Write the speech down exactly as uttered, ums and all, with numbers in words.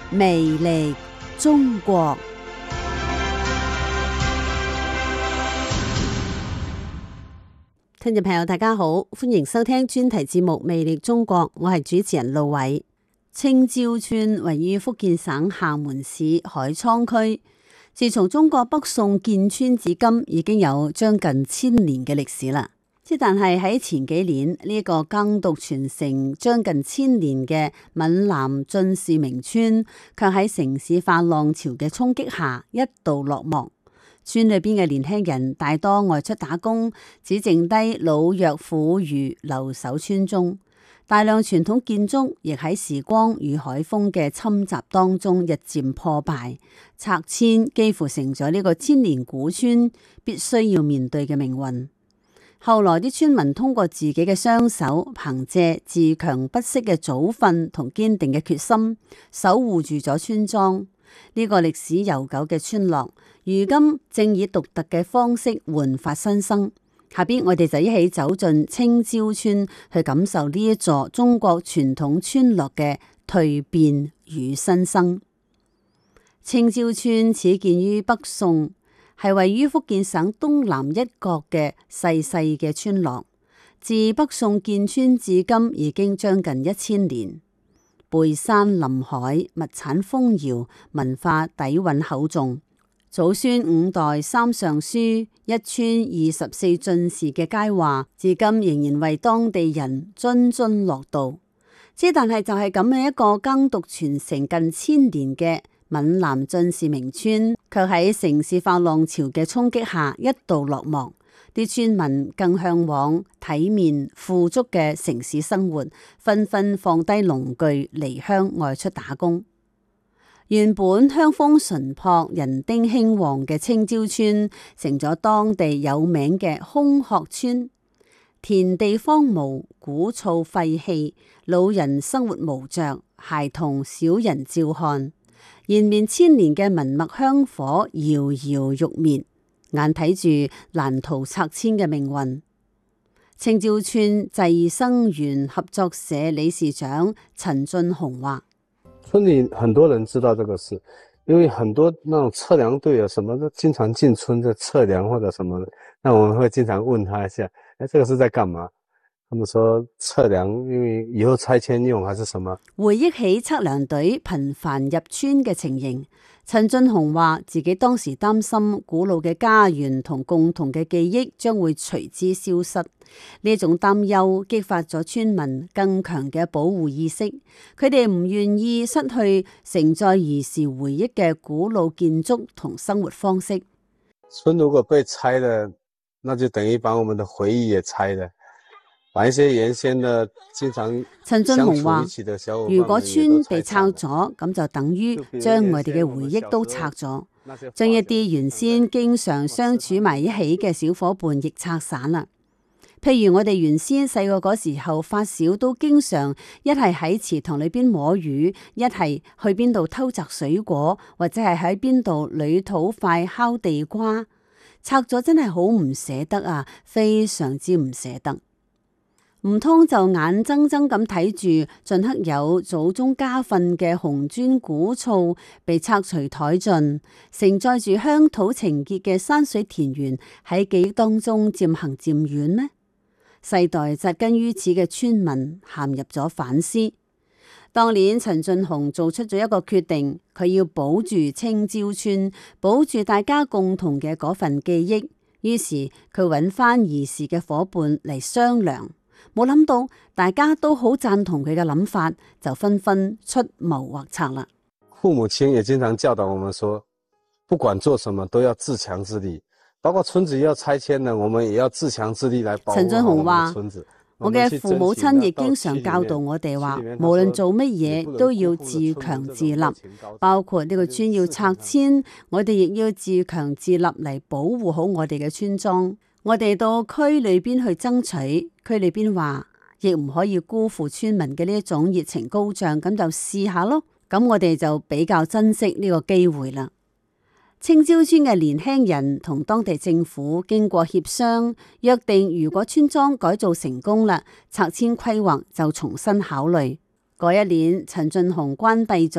魅力中國。聽眾朋友大家好，歡迎收聽專題節目《魅力中國》，我係主持人路偉。青椒村位於福建省廈門市海滄區，自從中國北宋建村至今，已經有將近千年嘅歷史啦。即但係喺前幾年呢一個耕讀傳承將近千年嘅閩南進士名村，卻喺城市化浪潮嘅衝擊下一度落寞。村裏邊嘅年輕人大多外出打工，只剩低老弱婦孺留守村中。大量傳統建築亦喺時光與海風嘅侵襲當中日漸破敗，拆遷幾乎成咗呢個千年古村必須要面對嘅命運。後來啲村民通過自己嘅雙手，憑借自強不息嘅祖訓同堅定嘅決心，守護住咗村莊。呢個歷史悠久嘅村落，如今正以獨特嘅方式煥發新生。下邊我哋就一起走進青椒村，去感受呢一座中國傳統村落嘅蛻變與新生。青椒村始建於北宋，係位於福建省東南一角嘅細細嘅村落。自北宋建村至今已經將近一千年。背山臨海，物產豐饒，文化底蘊厚重。祖孫五代三上書，一村二十四進士嘅佳話，至今仍然為當地人津津樂道。之但係就係咁樣一個耕讀傳承近千年嘅閩南進士名村，卻喺城市化浪潮嘅衝擊下一度落寞。啲村民更向往體面富足嘅城市生活，紛紛放低農具離鄉外出打工。原本鄉風淳樸、人丁興旺嘅青椒村，成咗當地有名嘅空殼村。田地荒蕪，鼓噪廢棄，老人生活無着，孩童少人照看。延綿千年嘅文墨香火搖搖欲滅，眼睇住難逃拆遷嘅命運。青椒村濟生園合作社理事長陳俊雄話： 村裏很多人知道這個事，因為很多那種測量隊啊，什麼都經常進村在測量或者什麼的，那我們會經常問他一下，誒，這個是在幹嘛？他們說測量，因為以後拆遷用還是什麼？ 回憶起測量隊頻繁入村嘅情形，陳俊雄話自己當時擔心古老嘅家園同共同嘅記憶將會隨之消失。呢種擔憂激發咗村民更強嘅保護意識，佢哋唔願意失去承載兒時回憶嘅古老建築同生活方式。 村如果被拆了，那就等於把我們的回憶也拆了。把一些原先的經常陳俊雄話，如果村被拆咗，咁就等於將我哋嘅回憶都拆咗，將一啲原先經常相處埋一起嘅小伙伴亦拆散啦。譬如我哋原先細個嗰時候發小都經常一係喺池塘裏邊摸魚，一係去邊度偷摘水果，或者係喺邊度捋土塊敲地瓜。拆咗真係好唔捨得啊，非常之唔捨得。唔通就眼睜睜咁睇住盡刻有祖宗家訓嘅紅磚古厝被拆除殆盡，承載住鄉土情結嘅山水田園喺記憶當中漸行漸遠呢？世代紮根於此嘅村民陷入咗反思。當年陳俊雄做出咗一個決定，佢要保住青椒村，保住大家共同嘅嗰份記憶。於是佢揾翻兒時嘅伙伴嚟商量。冇諗到大家都好贊同佢嘅諗法，就紛紛出謀劃策啦。 父母親也經常教導我們說，不管做什麼都要自強自立，包括村子要拆遷呢，我們也要自強自立來保護好我們的村子。 我嘅父母親亦經常教導我哋話，無論做乜嘢都要自強自立，包括呢個村要拆遷，我哋亦要自強自立嚟保護好我哋嘅村莊。我哋到區裏邊去爭取，區裏邊話亦唔可以辜負村民嘅呢一種熱情高漲，咁就試下咯。咁我哋就比較珍惜呢個機會啦。青椒村嘅年輕人同當地政府經過協商，約定如果村莊改造成功啦，拆遷規劃就重新考慮。嗰一年，陳俊雄關閉咗